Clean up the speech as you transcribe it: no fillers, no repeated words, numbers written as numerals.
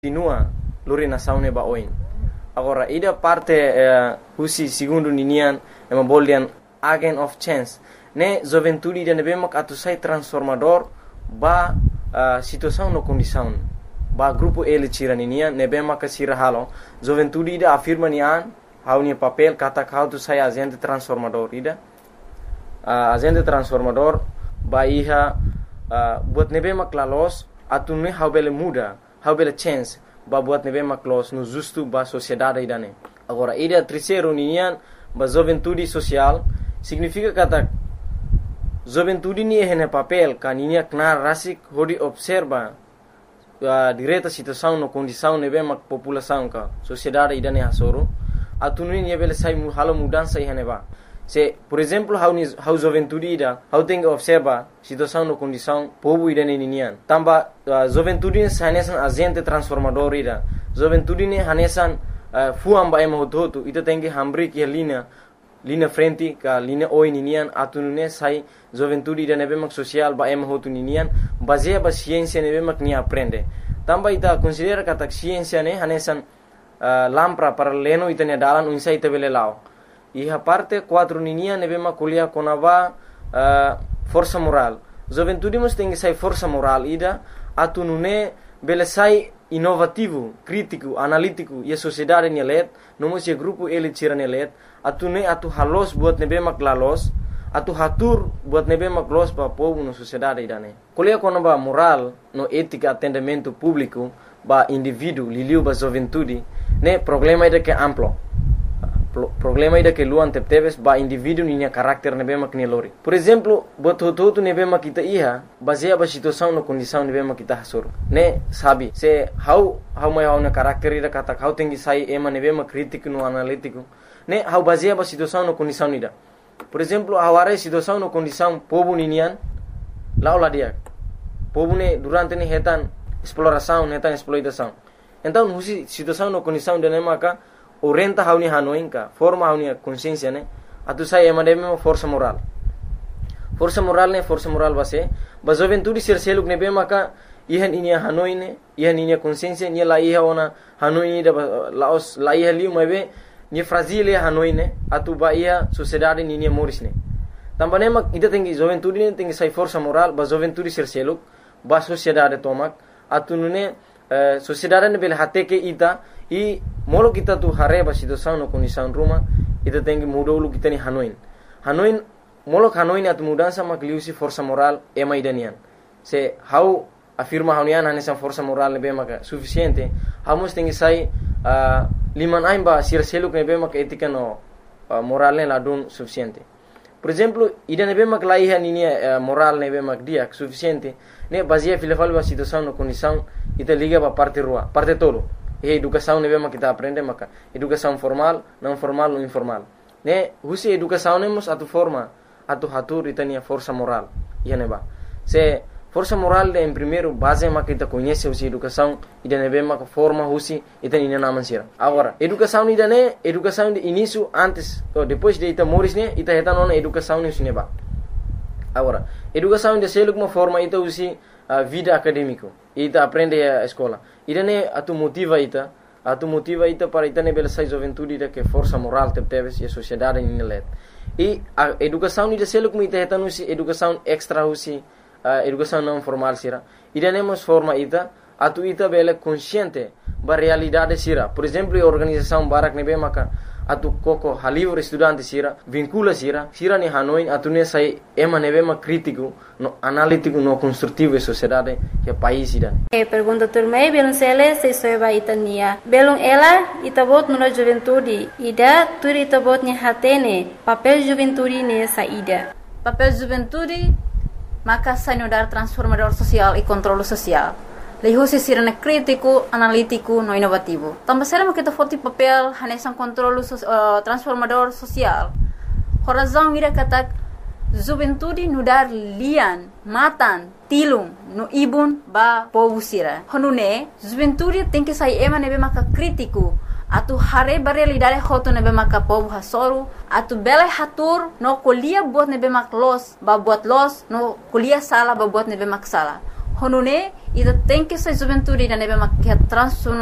continua lori nação neba oin. Agora, ida parte husi segundo ninian ema boldian agent of chance. Ne juventude ida nebe mak atusai transformador ba situação no condição. Ba grupo ele tira ninian nebe mak sira halo. Juventude ida afirma nian haunia papel kata kau tu sai agente transformador ida. Agente transformador ba iha buat nebe mak lalos atune hau bele muda. How bela chance ba buat nebe maklos no justo ba sociedade idane. Agora ida terceiro ninian ba juventude social significa kata juventude ni hene papel kaninia knar rasik hodi observa direta situação no condição nebe mak população ka sociedade idane hasoro atuni ni bela sai halo mudança ihane ba. Se, por exemplo, how juventude ida, how tem que observar situação no condição povo ida ninian. Tamba juventude hanesan agente transformador ida. Juventude ne hanesan fuam ba ema hoto ita tem que hambri que linha frente ka linha oi ninian atunune sai juventude ida nebe mak social ba ema hoto ninian baseia ba ciência nebe mak ni aprende. Tamba ita considera kata ciência ne hanesan lampra para leno ita ne dalan unsa ita bele lao. Iha parte 4 ninia nebe ma kuliah konava força moral. Juventude mus tem que sai força moral ida atunune bele sai inovativo, crítico, analítico e a sociedade nelet, nomos e grupo ele tira nelet, atune atu halos buat nebe mak lalos, atu hatur buat nebe mak los pa povo no sociedade idane. Kuliah konava moral no ética atendimento público ba indivíduo liliu ba juventude, ne problema ida que amplo. Problema ida que luan teptebes ba indivíduo ninya karakter nebe mak lori. Por exemplo, buat hoto nebe mak kita iha baseia ba situação no condição nebe mak kita hasur. Ne sabi se how mai na karakter ida kata how tengi sai ema nebe mak crítico no analítico. Ne how baseia ba situação no condição ida. Por exemplo, aware situação no condição povo ninian laula dia. Povo ne durante ne hetan exploração, hetan exploitação. Então, husi situação no condição de nemaka orienta hauni hanoinka forma hauni consciência ne atu sai emademe força moral ne força moral base ba juventude ser seluk ne be maka ihan inia hanoine ihan inia consciência ni la iha ona hanoine da laos la iha liu mabe ni fragile hanoine atu ba ia sociedade ni morisne tambane mak ida tengi juventude ne tengi sai força moral ba juventude ser seluk ba sociedade tomak atu nune sociedade ne bel hate ke ita i molo kita tu hareba situação no condição ruma ita tem que mudar o kita ni Hanoin molo Hanoin atu mudança makliusi força moral ema idanian se how afirma haunian hanesan força moral nebe maka suficiente hamos tem que sai liman aimba sir seluk nebe maka etika no moral ne ladun suficiente. Por exemplo, ida nebe mak laiha ninia moral nebe mak dia suficiente ne baseia filafal ba situação no condição ita liga ba parte rua parte todo. E educação nebe mak kita aprende maka educação formal, não formal ou informal. Ne husi educação nemos atu forma atu hatur itania força moral. Ia neba. Se força moral em primeiro base mak kita conhece husi educação ida nebe mak forma husi itania naman sira. Agora, educação ida ne educação de início antes ou depois de ita moris ne ita heta nona educação ne neba. Agora, educação de seluk uma forma ita husi vida acadêmico. Ita aprende a escola. Ida ne atu motiva ita para ita ne bela sai juventude ida que força moral tepteves e a sociedade ni let. E a educação ida seluk ita heta nusi educação extra husi educação não formal sira. Ida ne mos forma ita atu ita bela consciente ba realidade sira. Por exemplo, a organização barak nebe maka atu koko halivre estudante sira vincula sira ni Hanoi atu ne sai ema nebe mak crítico no analítico no construtivo e sociedade que país ida. Pergunta turmei belum sele se soeba itania belum ela itabot no juventude ida turi itabot ni hatene papel juventude ne saída papel juventude maka sanudar transformador social e controle social. Lehusi sirene crítico, analítico, no inovativo. Também será que forte papel hanesan controle transformador social. Horazão ira kata juventude nudar lian, matan, tilung, no ibun ba povo sira. Honune juventude tem que sair ema nebe maka crítico. Atu hare realidade hoto nebe maka povo hasoru. Atu bele hatur no kuliah buat nebe mak los, ba buat los no kuliah sala ba buat nebe mak sala. Honune ida tem que ser juventude da nebe mak transforma